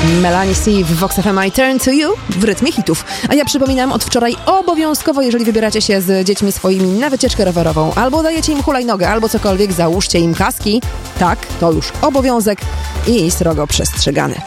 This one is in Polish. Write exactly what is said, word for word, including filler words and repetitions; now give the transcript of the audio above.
Melanie C w Vox F M I Turn to You w rytmie hitów. A ja przypominam, od wczoraj obowiązkowo, jeżeli wybieracie się z dziećmi swoimi na wycieczkę rowerową, albo dajecie im hulajnogę, albo cokolwiek, załóżcie im kaski. Tak, to już obowiązek i srogo przestrzegany.